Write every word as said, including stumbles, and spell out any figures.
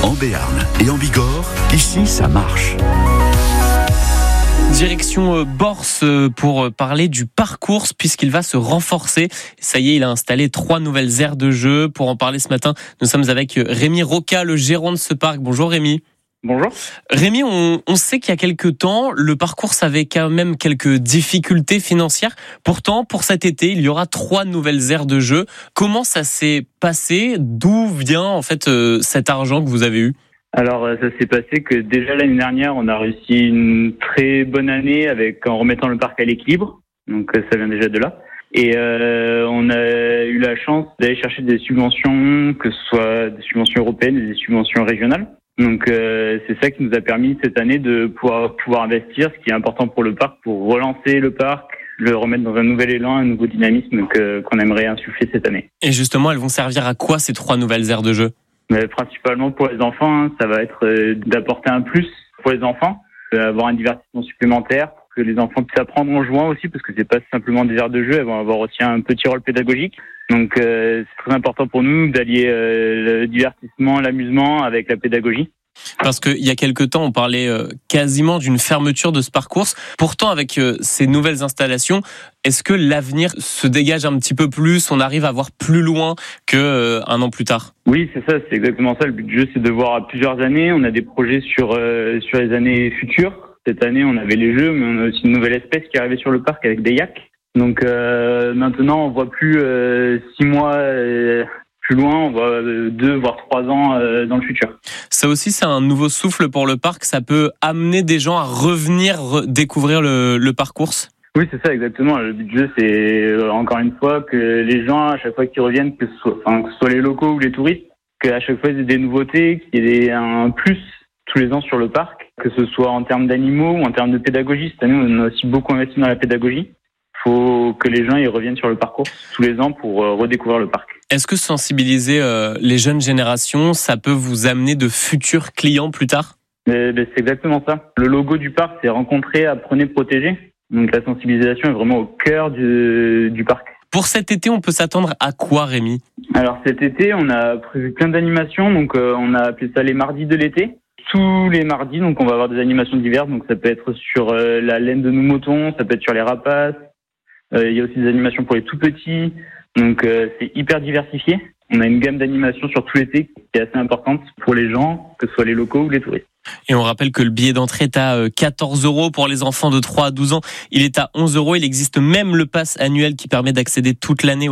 En Béarn et en Bigorre, ici ça marche. Direction Borse pour parler du parcours puisqu'il va se renforcer. Ça y est, il a installé trois nouvelles aires de jeu. Pour en parler ce matin, nous sommes avec Rémi Roca, le gérant de ce parc. Bonjour Rémi. Bonjour. Rémi, on, on sait qu'il y a quelques temps, le parcours avait quand même quelques difficultés financières. Pourtant, pour cet été, il y aura trois nouvelles aires de jeu. Comment ça s'est passé ? D'où vient en fait euh, cet argent que vous avez eu ? Alors, ça s'est passé que déjà l'année dernière, on a réussi une très bonne année avec en remettant le parc à l'équilibre. Donc, ça vient déjà de là. Et euh, on a eu la chance d'aller chercher des subventions, que ce soit des subventions européennes et des subventions régionales. Donc, euh, c'est ça qui nous a permis cette année de pouvoir, pouvoir investir, ce qui est important pour le parc, pour relancer le parc, le remettre dans un nouvel élan, un nouveau dynamisme que, qu'on aimerait insuffler cette année. Et justement, elles vont servir à quoi ces trois nouvelles aires de jeu ? Mais principalement pour les enfants, hein, ça va être euh, d'apporter un plus pour les enfants, euh, avoir un divertissement supplémentaire, pour que les enfants puissent apprendre en jouant aussi, parce que c'est pas simplement des aires de jeu, elles vont avoir aussi un petit rôle pédagogique. Donc euh, c'est très important pour nous d'allier euh, le divertissement, l'amusement avec la pédagogie. Parce qu'il y a quelque temps, on parlait euh, quasiment d'une fermeture de ce parcours. Pourtant, avec euh, ces nouvelles installations, est-ce que l'avenir se dégage un petit peu plus ? On arrive à voir plus loin qu'un euh, an plus tard ? Oui, c'est ça, c'est exactement ça. Le but du jeu, c'est de voir à plusieurs années. On a des projets sur euh, sur les années futures. Cette année, on avait les jeux, mais on a aussi une nouvelle espèce qui est arrivée sur le parc avec des yaks. Donc euh, maintenant, on voit plus euh, six mois euh, plus loin, on voit deux voire trois ans euh, dans le futur. Ça aussi, c'est un nouveau souffle pour le parc. Ça peut amener des gens à revenir re- découvrir le, le parcours. Oui, c'est ça, exactement. Le but du jeu, c'est euh, encore une fois que les gens, à chaque fois qu'ils reviennent, que ce soit, enfin, que ce soit les locaux ou les touristes, qu'à chaque fois il y ait des nouveautés, qu'il y ait un plus tous les ans sur le parc, que ce soit en termes d'animaux ou en termes de pédagogie. Cette année, on a aussi beaucoup investi dans la pédagogie. Il faut que les gens y reviennent sur le parcours tous les ans pour euh, redécouvrir le parc. Est-ce que sensibiliser euh, les jeunes générations, ça peut vous amener de futurs clients plus tard ? Mais, mais c'est exactement ça. Le logo du parc, c'est rencontrer, apprenez, protéger. Donc la sensibilisation est vraiment au cœur du, du parc. Pour cet été, on peut s'attendre à quoi, Rémi ? Alors cet été, on a prévu plein d'animations. Donc euh, on a appelé ça les mardis de l'été. Tous les mardis, donc on va avoir des animations diverses. Donc ça peut être sur euh, la laine de nos moutons, ça peut être sur les rapaces. Euh, il y a aussi des animations pour les tout petits. Donc euh, c'est hyper diversifié. On a une gamme d'animations sur tout l'été qui est assez importante pour les gens, que ce soit les locaux ou les touristes. Et on rappelle que le billet d'entrée est à quatorze euros pour les enfants de trois à douze ans. Il est à onze euros. Il existe même le pass annuel qui permet d'accéder toute l'année